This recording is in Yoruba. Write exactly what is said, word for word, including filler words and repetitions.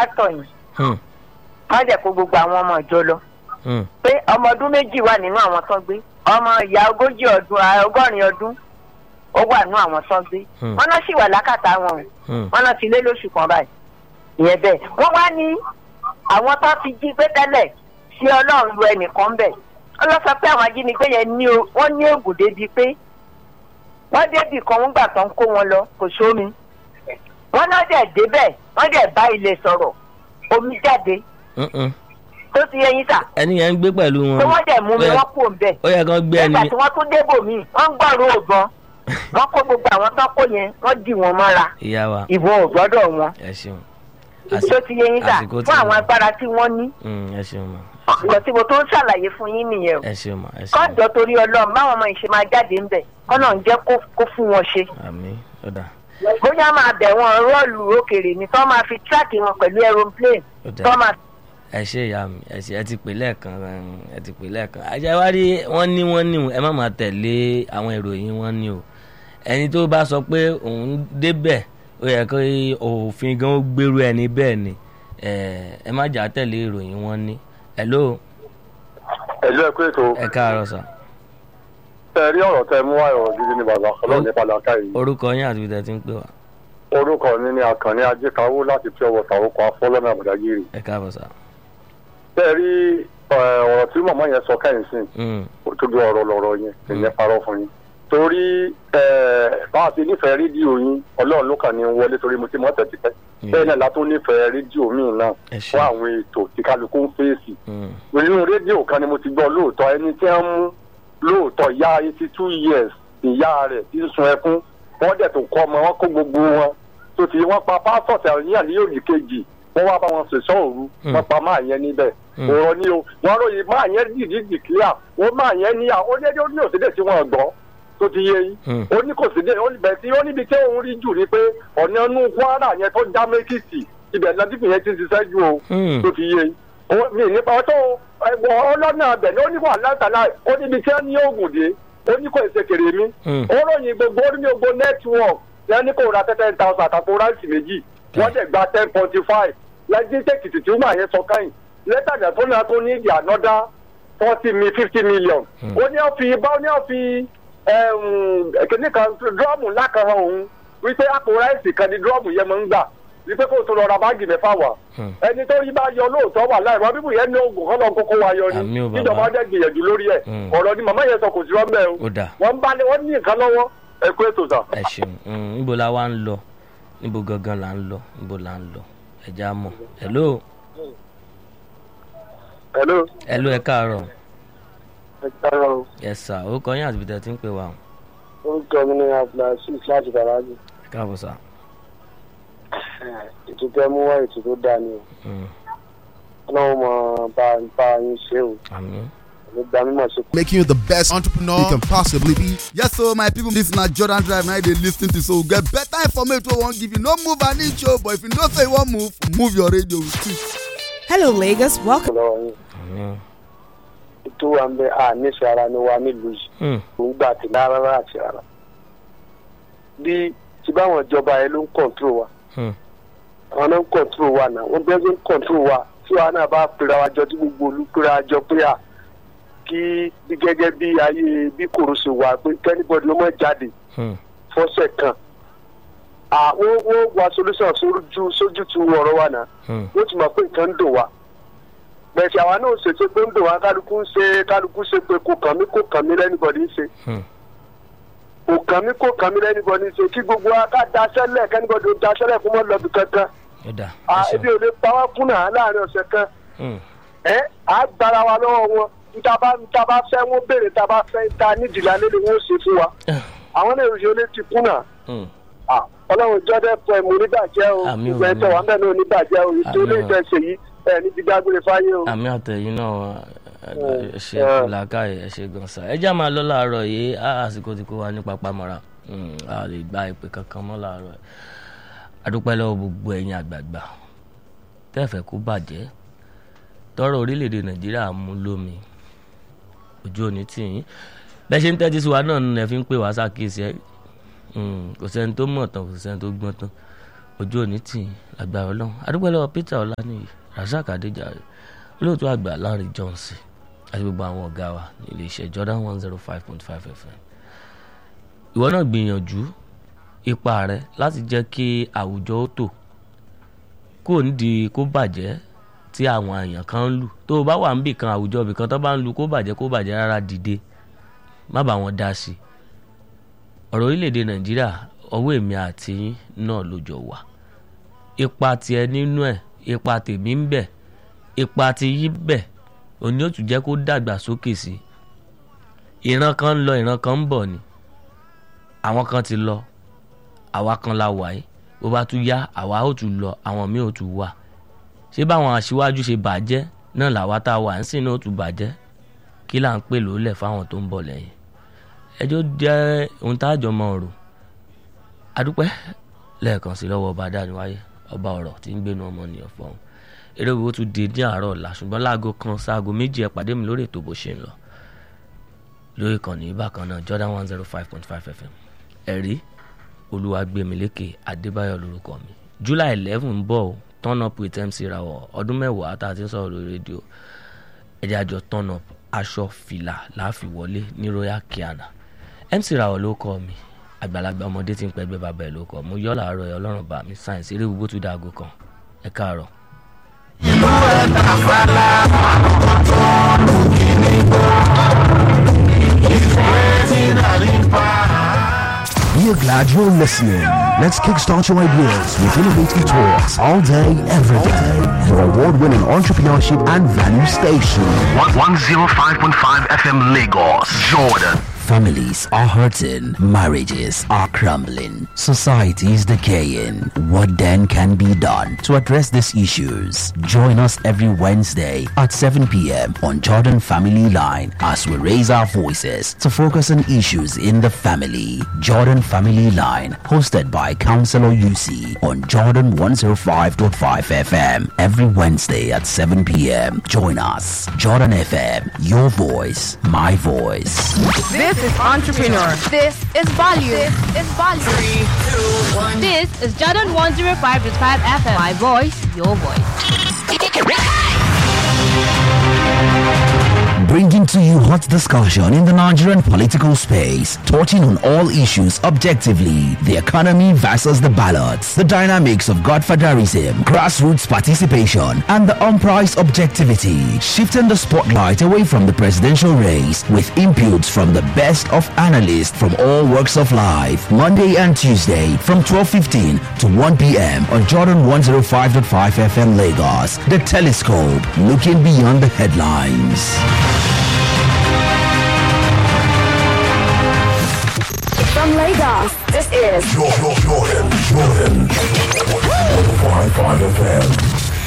pásítọ̀ yìí wọ́n jẹ́ kó gbogbo àwọn ọmọ ìjọ lọ pé ọmọ ọdún méjì wà nínú àwọn tó gbé ọmọ ìyá ogójì ọdún ọgọ́rin ọdún ó wà nínú àwọn tó gbé wọ́n náà sì wà lákàtà wọn wọ́n náà ti lé lóṣù kan báyìí ìyẹn bẹ́ẹ̀ wọ́n wá ní àwọn tó ti jí gbé tẹ́lẹ̀ sí ọlọ́run lu ẹnìkan bẹ̀ wọ́n lọ sọ pé àwọn ajínigbé yẹn ní wọ́n ní ògùn débi pé wọ́n débì kan wọ́n gbà tán kó wọn lọ kò sómi wọ́n náà dẹ̀ débẹ̀ wọ́n dẹ̀ bá ilé sọ̀rọ̀ omi jáde tó ti yẹ yín sà. ẹni yẹn ń gbé pẹ̀lú wọn. tó wọ́n dẹ̀ mú mi wọ́n kú òǹbẹ̀. ó yẹ kán gbé ẹni. nígbà tí wọ́n tún débò mí wọ́n ń gbọ́rọ̀ ògbọ́n wọ́n kó gbogbo àwọn tó kó yẹn wọ́n dì wọ́n mọ́ra. ìyá wa ìbọn ò gbọ́dọ̀ wọn. ẹ ṣeun. tó ti yẹ yín sà fún àwọn agbára tí wọ́n ní. ẹ ṣeun ma. ìgbà tí mo tó ń ṣàlàyé fún yín nìyẹn o. ẹ ṣeun ma ẹ ṣeun. kọ́ńdọ̀ torí ọlọ́run báwọn ọmọ ìṣe máa jáde ńbẹ̀ kọ́nà ń jẹ́ kó fún wọn ṣe. àmín ó dà. bóyá máa bẹ̀ wọ́n rọ́ọ̀lù òkèèrè ni tó máa fi tíráàkì wọn pẹ̀lú aeroplane tó máa. ẹ ṣe ìyá mi ẹ ṣe ẹ ti pè lẹ́ẹ̀kan ẹ ti pè lẹ́ẹ̀kan àjẹwárí wọ́n ní wọ́n ní ẹ má máa tẹ̀lé àwọn ìròyìn wọn ní o ẹni tó bá sọ pé òun débẹ̀ ó yẹ kí òfin gan ó gbèrú ẹni bẹ́ẹ̀ ni ẹ má jà tẹ̀lé ìròyìn wọn ní. hello. ẹ̀lú ẹ̀ pé tó. ẹ káàárọ̀ sà. ẹ rí ọ̀rọ̀ tẹ mú àìrọ̀ gidi ní bàbá ọlọ́run nípa làákà yìí. orúkọ yín àti ìdẹ tí ń pè wá. orúkọ mi ni Àkànní Ajíkawó láti fi ọwọ́ sàwọ́kọ afọ́lọ́nà àbùdágìrì. ẹ káàbọ̀ sà. ẹ rí ọ̀rọ̀ tí màmá yẹn sọ kẹ́yìn sí tó ju ọ̀rọ̀ lọ̀rọ̀ yẹn ìyẹn parọ́ fún yín. torí bá a ti nífẹ̀ẹ́ rédíò yín ọlọ́run ló kàn ní wọlé torí mo ti mọ̀ tẹ̀ tipẹ́ bẹ́ẹ̀ náà látó nífẹ̀ẹ́ rédíò míì náà fún àwọn ètò tí kálukú ń fèsì. nínú rédíò kan ni mo ti gbọ́ lóòótọ́ ẹni tí wọ́n mú lóòótọ́ ìyá eighty two years ìyá rẹ̀ tí ń sun ẹkún wọ́n dẹ̀ tó kọ́ ọmọ wọn kó gbogbo wọn tó ti wọ́n pa pásọ̀tì àríyàn ní òdì kejì wọ́n wá bá wọn sèṣọ́ òru wọ́n pa máa yẹn níbẹ̀ ọ̀rọ̀ ni o wọ́n ròyìn máa yẹn dìdí dìkíyà wọ́n máa yẹn ní àwọn onídé ní òsèdè tí wọ́n gbọ́ tó ti yé yín ó ní kò sídè ó níbẹ̀ tí ó níbi tí òun rí jù ní pé ọ̀nà inú Kwara yẹn tó já mẹ́kìtì ibẹ̀ lọ́dún yẹn ti ṣiṣẹ́ ju o tó ti yé yín mi nípa tó ẹ̀wọ̀n ọlọ́nà abẹ̀ ní ó ní wà látàlá ó níbi tí wọ́n ní òògùn dé ó ní kò ṣe kèrè mi ó ròyìn gbogbo ó ní gbogbo network yẹn ní kò ra ten thousand àtàkùn ráìsì méjì wọ́n dẹ̀ gba ten point five lẹ́yìn tẹ̀kìtì tí wọ́n yẹn sọ káyìn lẹ́tàdà tó náà tó ní ìdí ànọ́dá forty mi fifty million ó ní ọ̀fi bá ó ní ọ̀fi kìnnì kan dúrọ́ọ̀mù ńlá kan hàn òun wípé àpò ráìsì kan ní dúrọ́ọ̀mù yẹn máa ń gbà wípé kó tó lọ ra báàgì mẹ́fà wá ẹni tó yí bá yọ lóòótọ́ wà láì wá bíbù yẹn ní oògùn kọ́ lọ kókó wa yọ ni níjọba dẹ́ gbìyànjú lórí ẹ̀ ọ̀rọ̀ ni màmá yẹn sọ kò sí rọ́ọ̀mẹ́ o wọ́n bá wọ́n ní nǹkan lọ́wọ́ ẹ kú ètò sà. ẹ ṣeun níbo la wá ń lọ níbo gangan là ń lọ níbo là ń lọ ẹ já mọ̀ hello. hello. hello ẹ káàárọ̀. ẹ káàárọ̀. yes sir ó kọ yín àti bìtẹ̀ tí ń pè wá. orúkọ mi ni abdulhasis láti bàlájì. ẹ káàbọ̀ sà. ètò tẹ mú wá ètò tó dáa ni o ọlọ́run mọ̀ bá bá yín ṣe o. àmín. Making you the best entrepreneur you can possibly be. Yes, so my people, this is not Jordan Drive. Now they listen to so get better information. We won't give you no move an inch, but if you don't say you want move, move your radio. Hello, Lagos. Welcome. Ètò wa ń bẹ a nífẹ̀ẹ́ ara ni wa nílùú yìí. Mo ń gbà tí rárá àti rárá. Bí tí báwọn ìjọba yẹn ló ń kọ̀ǹtró wa. Àwọn náà ń kọ̀ǹtró wa náà. Wọ́n bẹ́ẹ̀ ń kọ̀ǹtró wa. Tí wàá náà bá pera wa jọ tí gbogbo olú pera jọ pé à kí gẹ́gẹ́ bí ayé bí kòrò ṣe wà pé kẹ́nìbọ̀dì ló mọ̀ jáde fọ́sẹ̀ kan. Àwọn wọ́n wá solution sójú sójú tu ọ̀rọ̀ wa náà. Wọ́n ti mọ̀ pé nǹkan ń dùn wa. Bẹ̀sẹ̀ àwa náà ṣètò pé ń dùn wá kálukú ń ṣe kálukú ṣe pé kò kàn mí kò kàn mí lẹ́nìbọ̀dì ń ṣe. Kò kàn mí kò kàn mí lẹ́nìbọ̀dì ń ṣe kí gbogbo wa ká daṣẹ́lẹ̀ kẹ́nìbọ̀dì ó daṣẹ́lẹ̀ kó mọ́ lọ́bì kankan. Ebi ò lè pa wá fún náà láàrin ọ̀sẹ̀ kan. Ẹ á gbára wa lọ́wọ́ wọn. Ntaba ntaba fẹ́ wọn béèrè ntaba fẹ́ ta nídìí alẹ́ ni wọ́n ṣe fún wa. Àwọn náà yóò lè ti kú náà. Ọlọ́run jọ́dẹ̀ pọ̀ ẹ̀mú oníbàjẹ́ o. Ìgbà ẹ̀tọ́ wa mẹ́rin oníbàjẹ́ o. Ètò ilé ìjọsìn yìí ẹ̀ ní ti dágbére fáyé o. àmì àtẹ̀yìn náà ẹ ṣe làákàyè ẹ ṣe gan sa ẹ já máa lọ láàárọ̀ yìí àsìkò tí kò wá ní pápámọ́ra a lè gba ìpè kankan mọ́ láàárọ̀ adúpẹ́ lọ́wọ́ gbogbo ẹ̀yin àgbààgbà tẹ́ẹ̀fẹ́ kó bàjẹ́ tọrọ orílẹ̀-èdè Nàìjíríà mú lómi ojú òní tì yín bẹ́ẹ̀ ṣe ń tẹ́tí sí wa náà nínú ẹ̀ fi ń pè wá ṣàkíyèsí ẹ̀ kò sẹ́ni tó mọ̀ tán kò sẹ́ni tó gbọ́n tán ojú òní tì í lágbára ọlọ́run adúpẹ́ lọ́wọ́ Peter Ọláníyì Razak Adéjàre olóòtú àgbà Larry Johnson àti gbogbo àwọn ọ̀gá wa ní iléeṣẹ́ Jordan one zero five point five F M. ìwọ náà gbìyànjú ipa rẹ láti jẹ́ kí àwùjọ ó tò kó nídìí kó bàjẹ́ tí àwọn èèyàn kan ń lù tó o bá wà níbì kan àwùjọ ibì kan tó bá ń lu kó bàjẹ́ kó bàjẹ́ rárá dìde má bá wọn dá sí i. ọ̀rọ̀ orílẹ̀-èdè Nàìjíríà ọwọ́ èmi àti yín náà ló jọ wà. ipa tiẹ̀ nínú ẹ̀ ipa tèmi ń bẹ ipa ti yí bẹ̀ òní ó tún jẹ́ kó dàgbà sókè sí i. ìran kan ń lọ ìran kan ń bọ̀ ni àwọn kan ti lọ àwa kan la wà yìí bó bá tún yá àwa ó tún lọ àwọn míì ó tún wà. ṣé báwọn aṣíwájú ṣe bàjẹ́ náà làwa tá a wà ń sìn náà ó tún bàjẹ́ kí là ń pè lólẹ̀ fáwọn tó ń bọ̀ lẹ́yìn. ẹjọ́ jẹ́ ohun tá a jọ mọ̀ ọ̀rọ̀ adúpẹ́ lẹ́ẹ̀kan sí lọ́wọ́ ọba dániwáyé ọba ọ̀rọ̀ tí ń gbénu ọmọnìyàn fọ́hún. eré wo tún di ní àárọ̀ ọ̀la ṣùgbọ́n láago kan sáago méjì ẹ pàdé mi lórí ètò bó ṣe ń lọ lórí ìkànnì bákan náà Jordan one zero five point five F M. ẹ̀rí Olúwagbémilékè Adébáyọ̀ lórúkọ mi. July eleven ń bọ̀ o turn up with M C Rawọ ọdún mẹ́wàá tá a ti ń sọ̀rọ̀ lórí rédíò ẹ̀jẹ̀ àjọ turn up aṣọ fìlà láàfin wọlé ní Royal Kiana. M C Rawọ ló kọ́ mi àgbàlagbà ọmọdé tí ń pẹ́ gbé bàbá ẹ̀ ló kọ́ mo yọ́ làárọ̀ ẹ̀ ọlọ́run bá mi sáyẹ̀nsì eré gbogbo tún dáago kan ẹ káàárọ̀. ìlú ẹ̀ka fàlà àwọn tó ń lù kí ní gbọ́ ìfẹ́ tí náà ní pa. We are glad you're listening. Let's kickstart your ideas with innovative talks all day, every day. Your award-winning entrepreneurship and value station. one oh five point five F M Lagos, Jordan. Families are hurting. Marriages are crumbling. Society is decaying. What then can be done to address these issues? Join us every Wednesday at seven p.m. on Jordan Family Line as we raise our voices to focus on issues in the family. Jordan Family Line, hosted by Counselor U C on Jordan one oh five point five F M every Wednesday at seven p.m. Join us. Jordan F M, your voice, my voice. This is Entrepreneur. This is Value. This is Value. Three, two, one. This is Jordan one oh five point five F M. My voice, your voice. Bringing to you hot discussion in the Nigerian political space, touching on all issues objectively, the economy versus the ballots, the dynamics of godfatherism, grassroots participation, and the unpriced objectivity, shifting the spotlight away from the presidential race with inputs from the best of analysts from all walks of life. Monday and Tuesday from twelve fifteen to one p.m. on Jordan one oh five point five F M Lagos, The Telescope, looking beyond the headlines. From Lagos, this is Jordan, Jordan, Jordan. one oh five point five F M.